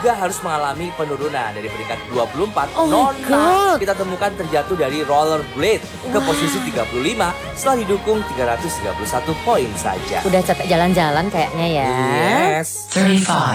juga harus mengalami penurunan dari peringkat 24. Oh my Nona God. kita temukan terjatuh dari rollerblade ke posisi 35 setelah didukung 331 poin saja. Udah capek jalan-jalan kayaknya ya. Yes. 35.